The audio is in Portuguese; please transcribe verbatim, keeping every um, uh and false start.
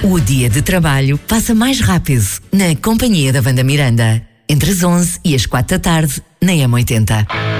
O dia de trabalho passa mais rápido na companhia da Wanda Miranda. Entre as onze e as quatro da tarde, na M oitenta.